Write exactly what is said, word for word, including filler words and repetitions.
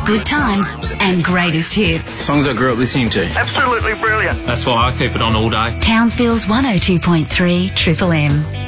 good times and greatest hits. Songs I grew up listening to. Absolutely brilliant. That's why I keep it on all day. Townsville's one oh two point three Triple M.